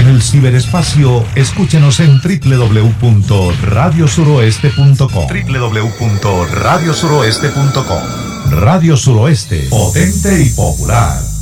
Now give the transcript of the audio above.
En el ciberespacio, escúchenos en www.radiosuroeste.com. www.radiosuroeste.com. Radio Suroeste, potente y popular.